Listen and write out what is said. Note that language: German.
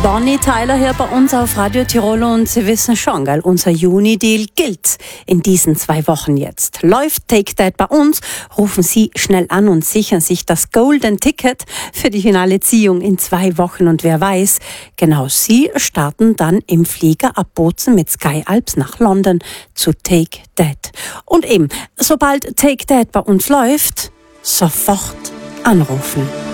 Bonnie Tyler hier bei uns auf Radio Tirol und Sie wissen schon, gell, unser Juni-Deal gilt in diesen 2 Wochen jetzt. Läuft Take That bei uns, rufen Sie schnell an und sichern sich das Golden Ticket für die finale Ziehung in 2 Wochen und wer weiß, genau Sie starten dann im Flieger ab Bozen mit Sky Alps nach London zu Take That. Und eben, sobald Take That bei uns läuft, sofort anrufen.